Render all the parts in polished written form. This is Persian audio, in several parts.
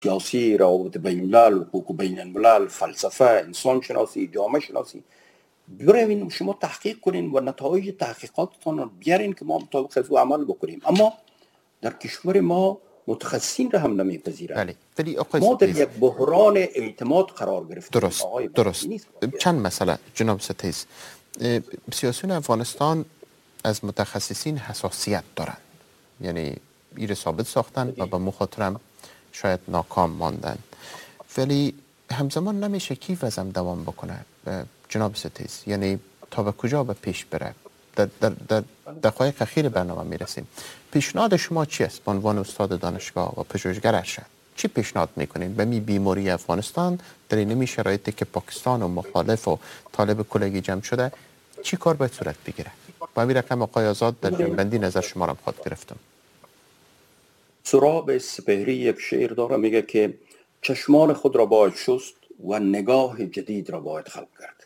سیاسی، روابط بین الملل، حقوق بین الملل، فلسفه، انسان شناسی، جامعه شناسی، بروین شما تحقیق کنین و نتایج تحقیقاتتان رو بیارین که ما مطابق از او عمل بکنیم. اما در کشور ما متخصصین را هم نمیپذیرند. ولی ما در یک بحران اعتماد قرار گرفتیم. درست. چند مسئله جناب ستیز. سیاسیون افغانستان از متخصصین حساسیت دارند، یعنی این ثابت ساختن و به مخاطرم شاید ناکام ماندن، ولی همزمان نمیشه کیف ازم دوام بکنه جناب ستیز، یعنی تا به کجا به پیش بره. در دقایق اخیر برنامه میرسیم. پیشنهاد شما چی است به عنوان استاد دانشگاه و پژوهشگر ارشد؟ چی پیشنهاد میکنین به می بیماری افغانستان در این شرایطی که پاکستان و مخالف و طالب کلگی جمع شده چی کار باید صورت بگیره؟ با این رقم آقای آزاد در جنبندی نظر شما را خواهد گرفتم. سراب سپهری یک شعر داره، میگه که چشمان خود را باید شست و نگاه جدید را باید خلق کرد.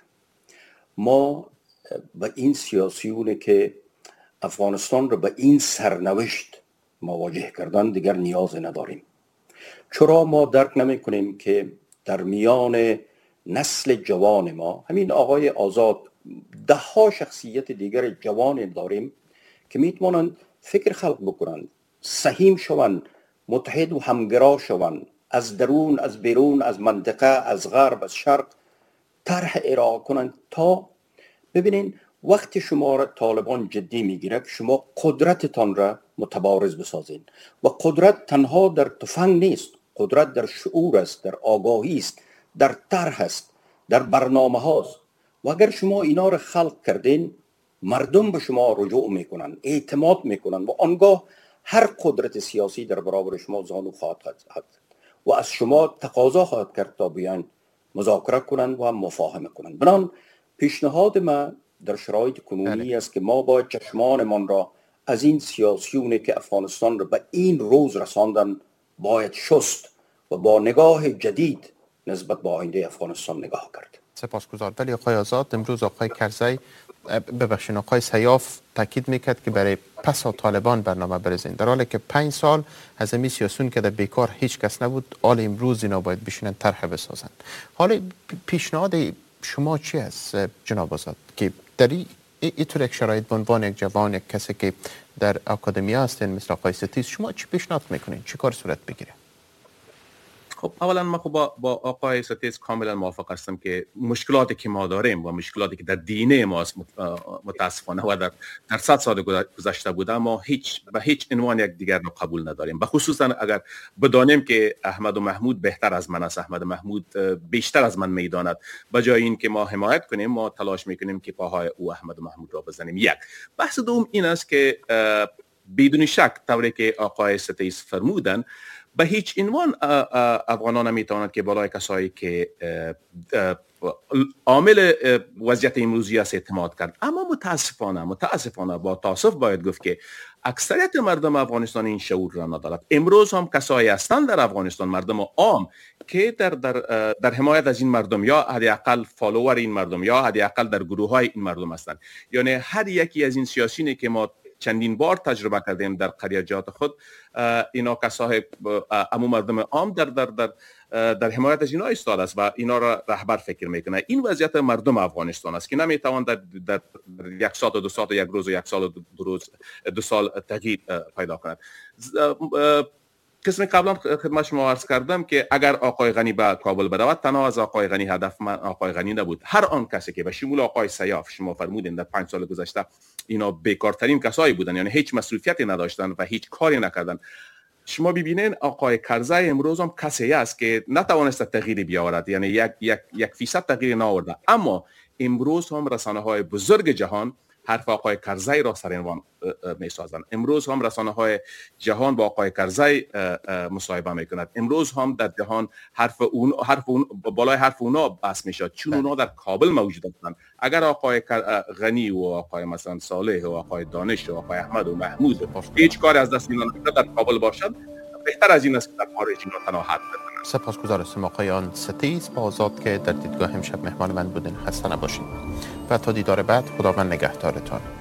ما به این سیاسیونه که افغانستان را به این سرنوشت مواجه کردن دیگر نیاز نداریم. چرا ما درک نمی کنیم که در میان نسل جوان ما، همین آقای آزاد، ده ها شخصیت دیگر جوان داریم که میتوانند فکر خلق بکنند، سهیم شوند، متحد و همگرا شوند، از درون، از بیرون، از منطقه، از غرب، از شرق طرح ارائه کنند تا ببینین وقتی شما را طالبان جدی میگیره که شما قدرتتان را متبارز بسازین. و قدرت تنها در تفنگ نیست، قدرت در شعور است، در آگاهی است، در طرح است، در برنامه هاست. و اگر شما اینا را خلق کردین، مردم به شما رجوع میکنن، اعتماد میکنن و آنگاه هر قدرت سیاسی در برابر شما زانو خواهد و از شما تقاضا خواهد کرد تا بیان مذاکره کنند و مفاهمه کنند. بنابراین پیشنهاد من در شرایط کنونی است که ما باید چشمانمان را از این سیاسیونی که افغانستان را به این روز رساندن باید شست و با نگاه جدید نسبت به آینده افغانستان نگاه کرد. سپاسگزار. ولی آقای آزاد، امروز آقای کرزی آقای سیاف تاکید میکرد که برای پس از طالبان برنامه بریزین، در حالی که 5 سال از این سیاسیون که در بیکار هیچ کس نبود، حال امروز اینا باید بشینن طرح بسازن. حالا پیشنهاد شما چی است جناب آزاد که در اینطور یک شرایط به عنوان یک جوان، یک کسی که در اکادمیا هستین مثل آقای ستیز، شما چی پیشنهاد میکنین؟ چی کار صورت بگیره؟ خب اولا من با آقای ستیز کاملا موافق هستم که مشکلاتی که ما داریم و مشکلاتی که در دینه ما متاسفانه و در 100 سال گذشته بوده، ما به هیچ عنوان یک دیگر رو قبول نداریم. به خصوصا اگر بدانیم که احمد و محمود بهتر از من است، احمد و محمود بیشتر از من میداند، به جای این که ما حمایت کنیم ما تلاش میکنیم که پاهای او احمد و محمود را بزنیم. یک بحث دوم این است که بدون شک طوری که آقای ستیز فرمودن، به هیچ عنوان افغانان نمیتواند که بالای کسایی که عامل وضعیت امروزی است اعتماد کرد. اما متاسفانه با تاسف باید گفت که اکثریت مردم افغانستان این شعور را ندارد. امروز هم کسایی هستند در افغانستان، مردم عام، که در حمایت از این مردم یا حداقل فالوور این مردم یا حداقل در گروه های این مردم هستند. یعنی هر یکی از این سیاسیونی که ما چندین بار تجربه کردیم در قریجات خود، اینا کسای عموم مردم عام در حمایت از اینا ایستاده است و اینا را رهبر فکر میکنه. این وضعیت مردم افغانستان است که نمیتوان در 1 ساعت و 2 ساعت و 1 روز و 1 سال و 2 سال تغییر پیدا کند. قسم قبلا خدمت شما عرض کردم که اگر آقای غنی به کابل برود، تنها از آقای غنی هدف من آقای غنی نبود، هر آن کسی که به شمول آقای سیاف، شما فرمودین در 5 سال گذشته اینا بیکارترین کسایی بودن، یعنی هیچ مسئولیتی نداشتن و هیچ کاری نکردن. شما ببینین آقای کرزی امروز هم کسی است که نتوانست تغییری بیاورد، یعنی 1% تغییر نآورده، اما امروز هم رسانه‌های بزرگ جهان حرف آقای کرزی را سرعنوان می‌سازند. امروز هم رسانه‌های جهان با آقای کرزی مصاحبه می‌کند. امروز هم در جهان حرف اون بالای حرف اونا بحث می‌شد، چون اونا در کابل موجود هستند. اگر آقای غنی و آقای مثلا صالح و آقای دانش و آقای احمد و محمود هیچ کاری از دست اینا در کابل باشد، بهتر از این است که در خارج اینا تنها حرف بزنند. سپاسگزار هستم آقایان ستیز و آزاد که در دیدگاه امشب مهمان من بودین. خسته نباشید و تا دیدار بعد خداوند نگهدارتان.